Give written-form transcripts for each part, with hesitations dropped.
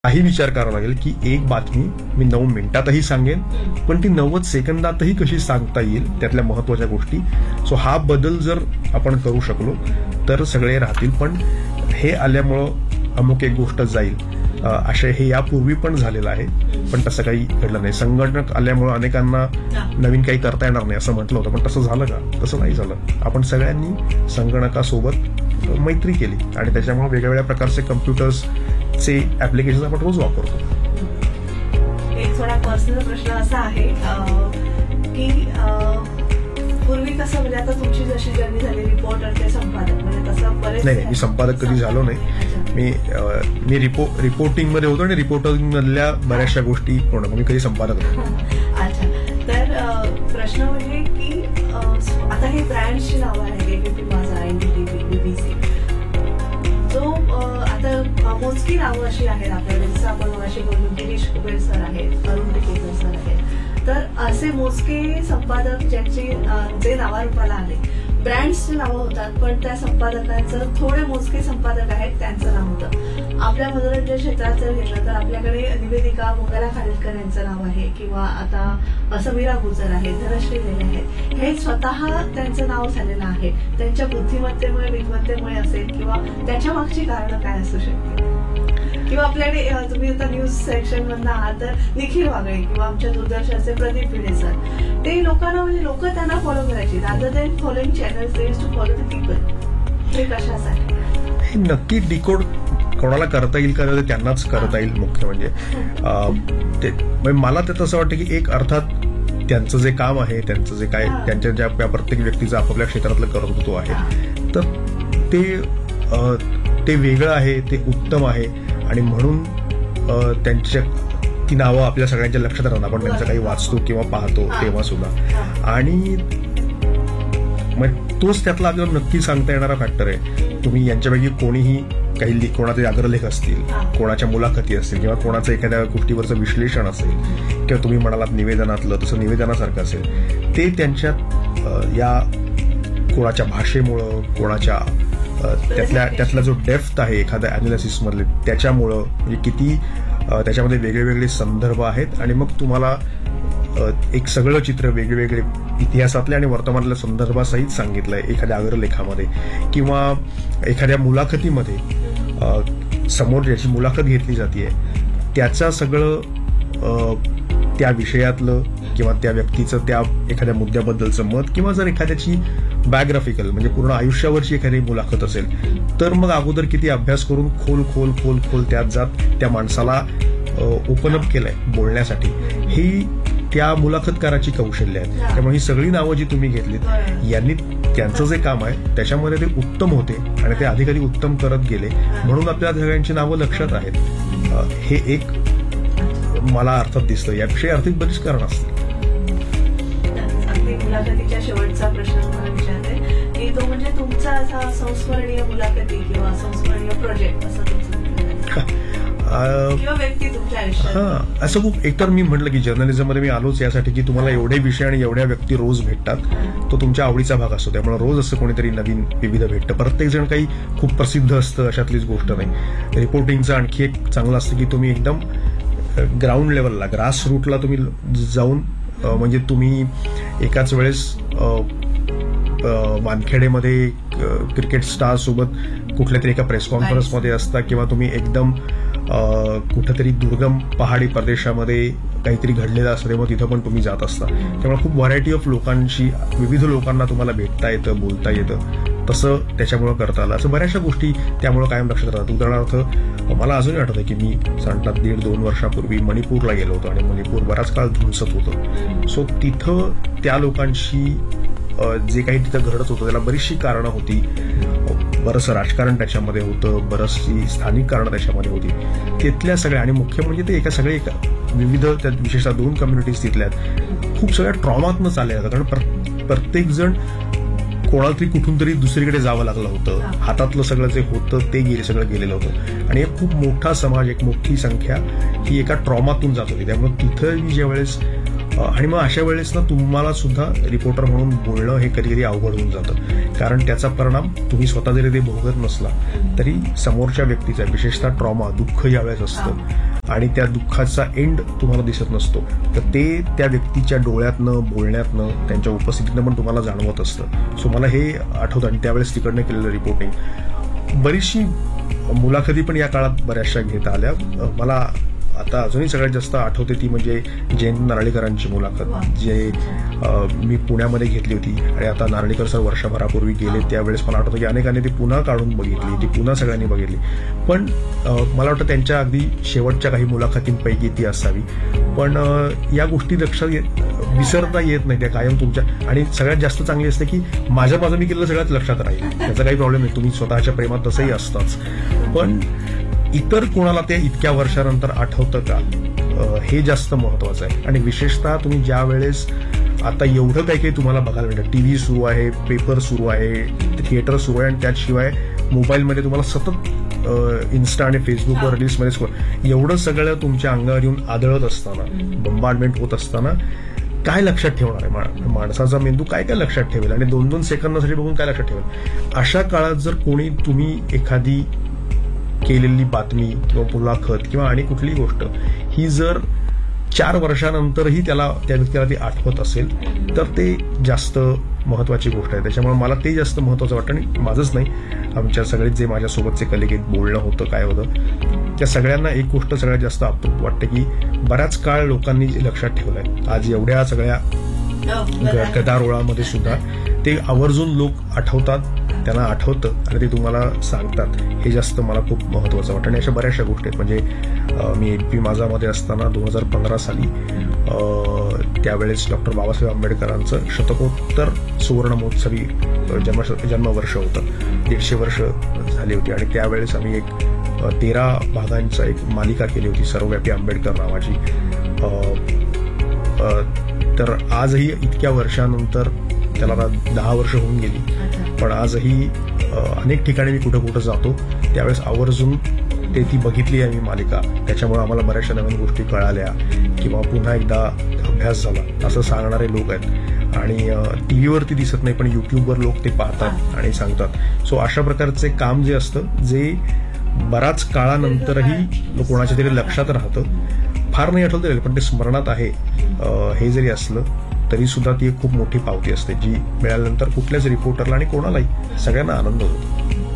काही विचार करावा लागेल की एक बातमी मी 9 मिनिटातही सांगेन, पण ती 90 सेकंदातही कशी सांगता येईल, त्यातल्या महत्वाच्या गोष्टी. सो हा बदल जर आपण करू शकलो तर सगळे राहतील. पण हे आल्यामुळं अमुक एक गोष्ट जाईल असे हे यापूर्वी पण झालेलं आहे, पण तसं काही घडलं नाही. संगणक आल्यामुळं अनेकांना नवीन काही करता येणार नाही असं म्हटलं होतं, पण तसं झालं का? तसं नाही झालं. आपण सगळ्यांनी संगणकासोबत मैत्री केली आणि त्याच्यामुळे वेगवेगळ्या प्रकारचे कम्प्युटर्सचे ऍप्लिकेशन आपण रोज वापरतो. एक थोडा पर्सनल प्रश्न असा आहे की पूर्वी कसं म्हणजे आता तुमची जशी जर्नी झाली रिपोर्टर ते संपादक म्हणजे तसं बरेच नाही, मी संपादक कधी झालो नाही. मी रिपोर्टिंग मध्ये होतो आणि रिपोर्टिंग मधल्या बऱ्याचशा गोष्टी पूर्ण, मी कधी संपादक होतो. अच्छा, तर प्रश्न म्हणजे की आता हे ब्रँड्सची नावं आहेत, एबीपी माझा, एनडीटीव्ही, बीबीसी, जो आता मोजकी नावं अशी आहेत आपल्याकडे, जसं आपण अशी बोललो गिरीश कुबेर सर आहेत, अरुण टिकेकर सर आहेत, तर असे मोजके संपादक ज्यांची जे नावारूपाला आले, ब्रँड्सची नावं होतात, पण त्या संपादकांचं थोडे मोजके संपादक आहेत त्यांचं नाव होतं. आपल्या मनोरंजन क्षेत्रात जर घेतलं तर आपल्याकडे निवेदिका मंगला खाडिलकर यांचं नाव आहे, किंवा आता समीरा गुजर आहे, धनश्री लेले आहेत. हे स्वतः त्यांचं नाव झालेलं आहे. त्यांच्या बुद्धिमत्तेमुळे, विद्वत्तेमुळे असेल, किंवा त्याच्या मागची कारणं काय असू शकते. किंवा आपल्याकडे तुम्ही आता न्यूज सेक्शन मधनं आहात तर निखिल वागळे किंवा आमच्या दूरदर्शनचे प्रदीप भिडे सर, ते लोकांना म्हणजे लोक त्यांना फॉलो करायचे, rather than following channels they used to follow the people. हे कशासाठी? हे नक्की डिकोड कोणाला करता येईल का त्यांनाच करता येईल. मुख्य म्हणजे मला ते तसं वाटतं की एक अर्थात त्यांचं जे काम आहे, त्यांचं जे काय, त्यांच्या ज्या प्रत्येक व्यक्तीचं आपापल्या क्षेत्रातलं कर्तृत्व आहे, तर ते वेगळं आहे, ते उत्तम आहे आणि म्हणून त्यांच्या ती नावं आपल्या सगळ्यांच्या लक्षात राहणार. आपण त्यांचं काही वाचतो किंवा पाहतो तेव्हा सुद्धा, आणि मग तोच त्यातला आपल्याला नक्की सांगता येणारा फॅक्टर आहे. तुम्ही यांच्यापैकी कोणीही काही कोणाचे अग्रलेख असतील, कोणाच्या मुलाखती असतील, किंवा कोणाचं एखाद्या गोष्टीवरचं विश्लेषण असेल, किंवा तुम्ही म्हणालात निवेदनातलं तसं निवेदनासारखं असेल, ते त्यांच्यात या कोणाच्या भाषेमुळं, कोणाच्या त्यातला जो डेप्थ आहे एखाद्या अॅनालिसिस मधले, त्याच्यामुळं म्हणजे किती त्याच्यामध्ये वेगळे वेगळे संदर्भ आहेत, आणि मग तुम्हाला एक सगळं चित्र वेगवेगळे इतिहासातल्या आणि वर्तमानातल्या संदर्भासहित सांगितलंय एखाद्या अग्रलेखामध्ये, किंवा एखाद्या मुलाखतीमध्ये समोर ज्याची मुलाखत घेतली जाते त्याचं सगळं त्या विषयातलं किंवा त्या व्यक्तीचं त्या एखाद्या मुद्द्याबद्दलचं मत, किंवा जर एखाद्याची बायोग्राफिकल म्हणजे पूर्ण आयुष्यावरची एखादी मुलाखत असेल तर मग अगोदर किती अभ्यास करून खोल खोल खोल खोल त्यात जात त्या माणसाला ओपन अप केलंय बोलण्यासाठी, ही त्या मुलाखतकाराची कौशल्य आहेत. त्यामुळे ही सगळी नावं जी तुम्ही घेतलीत, यांनी त्यांचं जे काम आहे त्याच्यामध्ये ते उत्तम होते आणि ते अधिक अधिक उत्तम करत गेले, म्हणून आपल्या सगळ्यांची नावं लक्षात आहेत. हे एक मला अर्थात दिसतं. यापेक्षा आर्थिक बरीच कारण असते. अगदी मुलाखतीच्या शेवटचा प्रश्न तुम्हाला विचारते की तो म्हणजे तुमचा असा संस्मरणीय मुलाखती किंवा संस्मरणीय प्रोजेक्ट असं किंवा व्यक्ती तुमच्या आयुष्यात. असं खूप, एकतर मी म्हटलं की जर्नलिझममध्ये मी आलोच यासाठी की तुम्हाला एवढे विषय आणि एवढ्या व्यक्ती रोज भेटतात, तो तुमच्या आवडीचा भाग असतो. त्यामुळे रोज असं कोणीतरी नवीन विविध भेटतं. प्रत्येक जण काही खूप प्रसिद्ध असतं अशातलीच गोष्ट नाही. रिपोर्टिंगचं आणखी एक चांगलं असतं की तुम्ही एकदम ग्राउंड लेवलला, ग्रास रूटला तुम्ही जाऊन, म्हणजे तुम्ही एकाच वेळेस वानखेडेमध्ये क्रिकेट स्टार सोबत कुठल्या तरी एका प्रेस कॉन्फरन्समध्ये असता, किंवा तुम्ही एकदम कुठेतरी दुर्गम पहाडी प्रदेशामध्ये काहीतरी घडलेलं असतं तेव्हा तिथं पण तुम्ही जात असता. त्यामुळे खूप व्हरायटी ऑफ लोकांशी, विविध लोकांना तुम्हाला भेटता येतं, बोलता येतं. तसं त्याच्यामुळं करता आलं. असं बऱ्याचशा गोष्टी त्यामुळं कायम लक्षात राहतात. उदाहरणार्थ मला अजूनही आठवतं की मी साधारणतः 1.5-2 वर्षापूर्वी मणिपूरला गेलो होतो आणि मणिपूर बराच काळ धुंसत होतं. सो तिथं त्या लोकांशी जे काही तिथं घडत होतं त्याला बरीचशी कारणं होती. बरंचसं राजकारण त्याच्यामध्ये होतं, बरचशी स्थानिक कारणं त्याच्यामध्ये होती. तिथल्या सगळ्या, आणि मुख्य म्हणजे ते एका विविध, त्यात विशेषतः 2 कम्युनिटीज तिथल्यात खूप सगळ्या ट्रॉमातनं चालल्या जातात. कारण प्रत्येक जण कोणाला तरी कुठून तरी दुसरीकडे जावं लागलं होतं. हातातलं सगळं जे होतं ते सगळं गेलेलं होतं, आणि एक खूप मोठा समाज, एक मोठी संख्या ही एका ट्रॉमातून जात होती. त्यामुळे तिथं मी ज्यावेळेस आणि मग अशा वेळेस ना तुम्हाला सुद्धा रिपोर्टर म्हणून बोलणं हे कधी कधी अवघड होऊन जातं, कारण त्याचा परिणाम तुम्ही स्वतः जरी ते भोगत नसला तरी समोरच्या व्यक्तीचा, विशेषतः ट्रॉमा, दुःख ज्यावेळेस असतं आणि त्या दुःखाचा एंड तुम्हाला दिसत नसतो, तर ते त्या व्यक्तीच्या डोळ्यातनं, बोलण्यातनं, त्यांच्या उपस्थितीनं पण तुम्हाला जाणवत असतं. सो मला हे आठवतं आणि त्यावेळेस तिकडनं केलेलं रिपोर्टिंग. बरीचशी मुलाखती पण या काळात बऱ्याचशा घेता आल्या. मला आता अजूनही सगळ्यात जास्त आठवते ती म्हणजे जयंत नारळीकरांची मुलाखत, जे मी पुण्यामध्ये घेतली होती. आणि आता नारळीकर सर वर्षभरापूर्वी गेले, त्यावेळेस मला आठवतं की अनेकांनी ती पुन्हा काढून बघितली, ती पुन्हा सगळ्यांनी बघितली. पण मला वाटतं त्यांच्या अगदी शेवटच्या काही मुलाखतींपैकी ती असावी. पण या गोष्टी लक्षात विसरता येत नाही, त्या कायम तुमच्या. आणि सगळ्यात जास्त चांगली असते की माझं मी केलेलं सगळ्यात लक्षात राहील, त्याचा काही प्रॉब्लेम नाही. तुम्ही स्वतःच्या प्रेमात तसंही असताच, पण इतर कोणाला ते इतक्या वर्षानंतर आठवतं का, हे जास्त महत्वाचं आहे. आणि विशेषतः तुम्ही ज्या वेळेस आता एवढं काही काही तुम्हाला बघायला मिळतं, टीव्ही सुरू आहे, पेपर सुरू आहे, थिएटर सुरू आहे, आणि त्याशिवाय मोबाईलमध्ये तुम्हाला सतत इन्स्टा आणि फेसबुकवर रील्समध्ये एवढं सगळं तुमच्या अंगावर येऊन आदळत असताना, बंबार्डमेंट होत असताना, काय लक्षात ठेवणार आहे माणसाचा मेंदू, काय काय लक्षात ठेवेल आणि 2-2 सेकंदासाठी बघून काय लक्षात ठेवेल. अशा काळात जर कोणी तुम्ही एखादी केलेली बातमी किंवा मुलाखत किंवा आणि कुठलीही गोष्ट ही जर 4 वर्षानंतरही त्या व्यक्तीला ती आठवत असेल तर ते जास्त महत्वाची गोष्ट आहे. त्याच्यामुळे मला ते जास्त महत्वाचं वाटतं. आणि माझंच नाही, आमच्या सगळेच जे माझ्यासोबतचे कलिग बोलणं होतं, काय होतं, त्या सगळ्यांना एक गोष्ट सगळ्यात जास्त अप्रूप वाटते की बराच काळ लोकांनी जे लक्षात ठेवलंय, आज एवढ्या सगळ्या गदारोळामध्ये सुद्धा ते आवर्जून लोक आठवतात, त्यांना आठवतं आणि ते तुम्हाला सांगतात, हे जास्त मला खूप महत्वाचं वाटतं. आणि अशा बऱ्याचशा गोष्टी आहेत. म्हणजे मी एनपी माझामध्ये असताना 2015 साली त्यावेळेस डॉक्टर बाबासाहेब आंबेडकरांचं शतकोत्तर सुवर्ण महोत्सवी जन्मवर्ष होतं, 150 वर्ष झाली होती. आणि त्यावेळेस आम्ही एक 13 भागांचा एक मालिका केली होती, सर्वव्यापी आंबेडकर नावाची. तर आजही इतक्या वर्षानंतर, त्याला 10 वर्ष होऊन गेली, पण आजही अनेक ठिकाणी मी कुठं जातो त्यावेळेस आवर्जून ती बघितली आहे मी मालिका. त्याच्यामुळे आम्हाला बऱ्याचशा नवीन गोष्टी कळाल्या किंवा पुन्हा एकदा अभ्यास झाला असं सांगणारे लोक आहेत. आणि टीव्हीवरती दिसत नाही, पण युट्यूबवर लोक ते पाहतात आणि सांगतात. सो अशा प्रकारचे काम जे असतं, जे बराच काळानंतरही कोणाच्या तरी लक्षात राहतं, फार नाही आठवत पण ते स्मरणात आहे, हे जरी असलं तरी सुद्धा ती एक खूप मोठी पावती असते, जी मिळाल्यानंतर कुठल्याच रिपोर्टरला आणि कोणालाही सगळ्यांना आनंद होतो.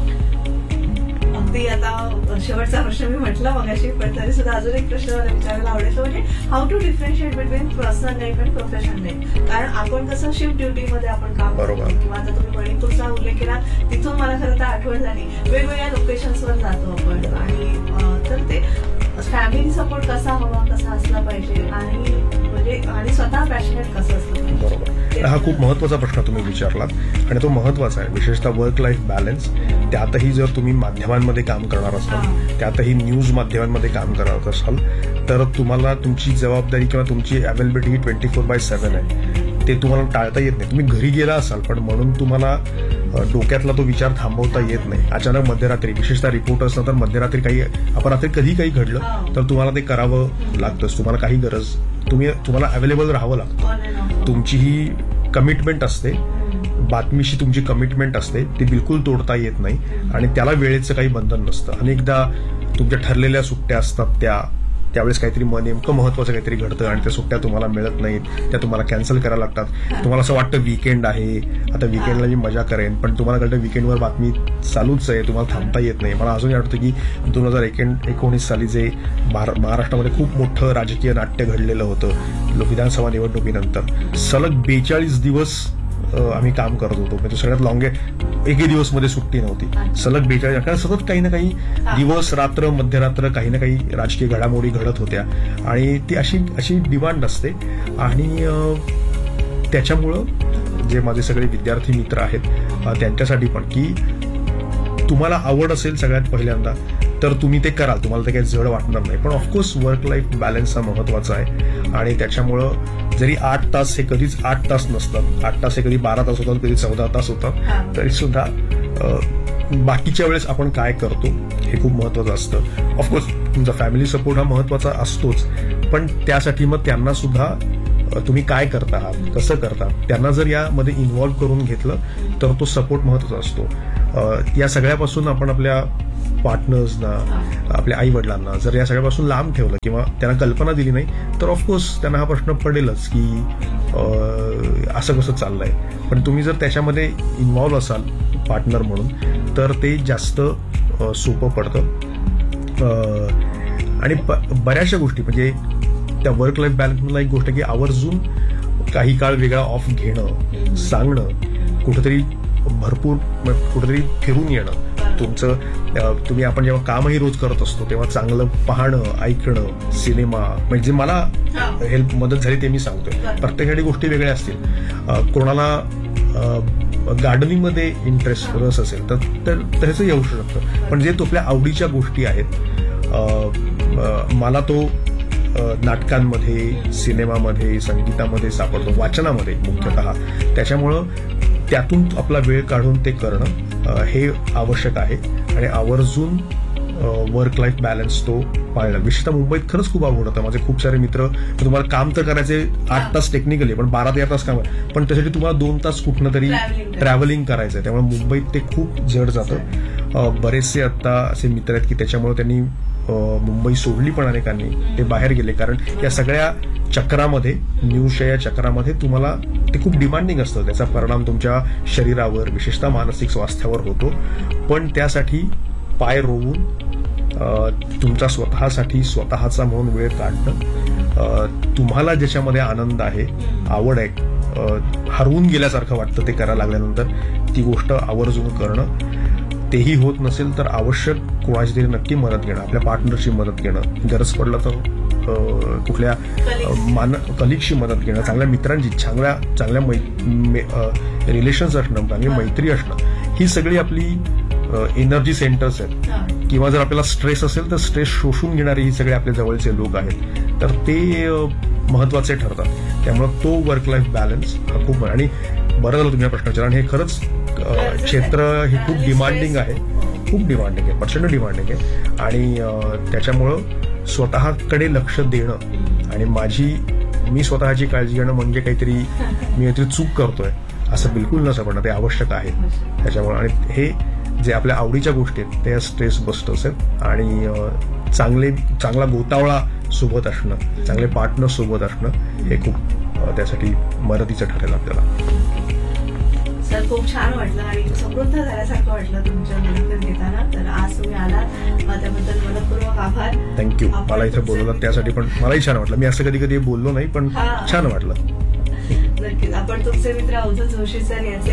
अगदी आता शेवटचा प्रश्न मी म्हटलं मगाशी, पण तरी सुद्धा अजून एक प्रश्न मला विचारायला आवडेल, म्हणजे how to differentiate between personal life आणि प्रोफेशनल लाईफ. कारण आपण कसं शिफ्ट ड्युटीमध्ये आपण काम करतो, किंवा आता तुम्ही मणिपूरचा उल्लेख केला, तिथून मला खरं तर आठवण झाली, वेगवेगळ्या लोकेशन्सवर जातो आपण, आणि तर ते फॅमिली सपोर्ट कसा हवा, कसा असला पाहिजे, आणि स्वतः पॅशनेट कसं असलं पाहिजे. बरोबर, हा खूप महत्वाचा प्रश्न तुम्ही विचारलात आणि तो महत्वाचा आहे, विशेषतः वर्क लाईफ बॅलन्स. त्यातही जर तुम्ही माध्यमांमध्ये काम करणार असाल, त्यातही न्यूज माध्यमांमध्ये काम करणार असाल, तर तुम्हाला तुमची जबाबदारी किंवा तुमची अवेलेबिलिटी 24/7 आहे, ते तुम्हाला टाळता येत नाही. तुम्ही घरी गेला असाल, पण म्हणून तुम्हाला डोक्यातला तो विचार थांबवता येत नाही. अचानक मध्यरात्री, विशेषतः रिपोर्टर्स तर मध्यरात्री आपण रात्री कधी काही घडलं तर तुम्हाला ते करावं लागतंच. तुम्हाला काही गरज, तुम्हाला अवेलेबल राहावं लागतं. तुमची ही कमिटमेंट असते, बातमीशी तुमची कमिटमेंट असते, ती बिलकुल तोडता येत नाही. आणि त्याला वेळेचं काही बंधन नसतं. अनेकदा तुमच्या ठरलेल्या सुट्ट्या असतात, त्यावेळेस काहीतरी नेमकं महत्वाचं काहीतरी घडतं आणि त्या सुट्ट्या तुम्हाला मिळत नाहीत, त्या तुम्हाला कॅन्सल करायला लागतात. तुम्हाला असं वाटतं वीकेंड आहे, आता वीकेंडला मी मजा करेन, पण तुम्हाला कळतं वीकेंडवर बातमी चालूच आहे, तुम्हाला थांबता येत नाही. मला अजूनही आठवतं की 2019 साली जे महाराष्ट्रामध्ये खूप मोठं राजकीय नाट्य घडलेलं होतं विधानसभा निवडणुकीनंतर, सलग 42 दिवस आम्ही काम करत होतो. म्हणजे सगळ्यात एकही दिवस मध्ये सुट्टी नव्हती, सलग 42, कारण सतत काही ना काही दिवस रात्र मध्यरात्र काही ना काही राजकीय घडामोडी घडत होत्या आणि ती अशी डिमांड असते. आणि त्याच्यामुळं जे माझे सगळे विद्यार्थी मित्र आहेत त्यांच्यासाठी पण, की तुम्हाला आवड असेल सगळ्यात पहिल्यांदा तर तुम्ही ते कराल, तुम्हाला ते काही जड वाटणार नाही. पण ऑफकोर्स वर्क लाईफ बॅलन्स हा महत्वाचा आहे. आणि त्याच्यामुळं जरी 8 तास हे कधीच 8 तास नसतात, 8 तास हे कधी 12 तास होतात, कधी 14 तास होतात, तरी सुद्धा बाकीच्या वेळेस आपण काय करतो हे खूप महत्वाचं असतं. ऑफकोर्स तुमचा फॅमिली सपोर्ट हा महत्वाचा असतोच, पण त्यासाठी मग त्यांना सुद्धा तुम्ही काय करता आहात, कसं करता, त्यांना जर यामध्ये इन्व्हॉल्व्ह करून घेतलं तर तो सपोर्ट महत्वाचा असतो. या सगळ्यापासून आपण आपल्या पार्टनर्सना, आपल्या आई वडिलांना जर या सगळ्यापासून लांब ठेवलं किंवा त्यांना कल्पना दिली नाही तर ऑफकोर्स त्यांना हा प्रश्न पडेलच की असं कसं चाललंय. पण तुम्ही जर त्याच्यामध्ये इन्व्हॉल्व्ह असाल पार्टनर म्हणून तर ते जास्त सोपं पडतं. आणि बऱ्याचशा गोष्टी म्हणजे त्या वर्क लाईफ बॅलन्समधला एक गोष्ट की आवर्जून काही काळ वेगळा ऑफ घेणं, सांगणं, कुठेतरी भरपूर कुठेतरी फिरून येणं. तुम्ही आपण जेव्हा कामही रोज करत असतो तेव्हा चांगलं पाहणं, ऐकणं, सिनेमा, म्हणजे मला हेल्प मदत झाली ते मी सांगतोय. प्रत्येकासाठी गोष्टी वेगळ्या असतील. कोणाला गार्डनिंगमध्ये इंटरेस्ट, रस असेल तर त्याचं येऊ शकतं. पण जे तो आपल्या आवडीच्या गोष्टी आहेत, मला तो नाटकांमध्ये, सिनेमामध्ये, संगीतामध्ये सापडतो, वाचनामध्ये मुख्यतः. त्याच्यामुळं त्यातून आपला वेळ काढून ते करणं हे आवश्यक आहे. आणि आवर्जून वर्क लाईफ बॅलन्स तो पाळणं. विशेषतः मुंबईत खरंच खूप अवघड होतं. माझे खूप सारे मित्र, तुम्हाला काम तर करायचे 8 तास टेक्निकली, पण 12-13 तास काम, पण त्यासाठी तुम्हाला 2 तास कुठनं तरी ट्रॅव्हलिंग करायचंय. त्यामुळे मुंबईत ते खूप जड जातं. बरेचसे आता असे मित्र आहेत की त्याच्यामुळे त्यांनी मुंबई सोडली, पण अनेकांनी ते बाहेर गेले. कारण या सगळ्या चक्रामध्ये, न्यूजच्या या चक्रामध्ये तुम्हाला ते खूप डिमांडिंग असतं. त्याचा परिणाम तुमच्या शरीरावर, विशेषतः मानसिक स्वास्थ्यावर होतो. पण त्यासाठी पाय रोवून तुमचा स्वतःसाठी स्वतःचा म्हणून वेळ काढणं, तुम्हाला ज्याच्यामध्ये आनंद आहे, आवड आहे, हरवून गेल्यासारखं वाटतं ते करायला लागल्यानंतर, ती गोष्ट आवर्जून करणं. तेही होत नसेल तर आवश्यक कोणाची तरी नक्की मदत घेणं, आपल्या पार्टनरची मदत घेणं, गरज पडलं तर कुठल्या कलिगची मदत घेणं, चांगल्या मित्रांची, चांगल्या रिलेशन्स असणं, चांगली मैत्री असणं, ही सगळी आपली एनर्जी सेंटर्स आहेत. किंवा जर आपल्याला स्ट्रेस असेल तर स्ट्रेस शोषून घेणारे ही सगळे आपले जवळचे लोक आहेत, तर ते महत्वाचे ठरतात. त्यामुळे तो वर्क लाईफ बॅलन्स हा खूप. आणि बरं झालं तुम्ही हा प्रश्न विचारला. आणि हे खरंच क्षेत्र हे खूप डिमांडिंग आहे, खूप डिमांडिंग आहे, प्रचंड डिमांडिंग आहे. आणि त्याच्यामुळं स्वतःकडे लक्ष देणं आणि मी स्वतःची काळजी घेणं म्हणजे काहीतरी मी काहीतरी चूक करतोय असं बिलकुल नसं, पण ते आवश्यक आहे. त्याच्यामुळे आणि हे जे आपल्या आवडीच्या गोष्टी आहेत त्या स्ट्रेस बस्टर्स आहेत. आणि चांगला गोतावळा सोबत असणं, चांगले पार्टनर सोबत असणं हे खूप त्यासाठी मदतीचं ठरेल आपल्याला. सर खूप छान वाटलं आणि समृद्ध झाल्यासारखं वाटलं तुमच्या मुलाखत घेताना. तर आज तुम्ही आलात त्याबद्दल मनपूर्वक आभार. थँक्यू. मला इथं बोलवलं त्यासाठी पण मलाही छान वाटलं. मी असं कधी बोललो नाही, पण छान वाटलं. नक्कीच. आपण तुमचे मित्र अवधूत जोशी सर यांचे